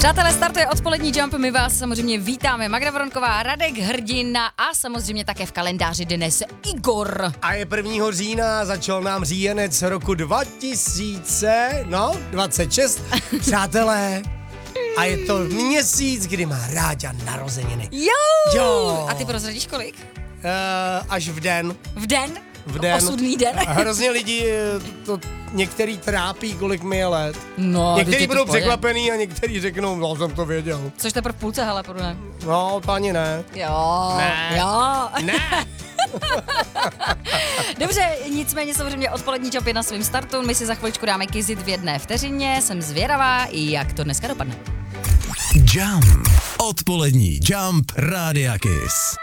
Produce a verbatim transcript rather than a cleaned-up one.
Přátelé, startuje odpolední Jump, my vás samozřejmě vítáme. Magda Vronková, Radek Hrdina a samozřejmě také v kalendáři dnes Igor. A je prvního října, začal nám říjenec roku dva tisíce, no, dvacet šest. Přátelé, a je to měsíc, kdy má Ráďa narozeniny. Jo! Jo! A ty prozradíš kolik? Uh, až v den. V den? V den. Osudný den. A hrozně lidi to, to některý trápí, kolik mi je let. No, některý budou překvapený a některý řeknou, no, jsem to věděl. Což teprve v půlce, hele, podle mě. No, to ani ne. Jo. Ne. Jo. Ne. Dobře, nicméně samozřejmě odpolední Jump je na svým startu. My si za chviličku dáme kizit v jedné vteřině. Jsem zvědavá, jak to dneska dopadne. Jump. Odpolední Jump Rádia Kiss.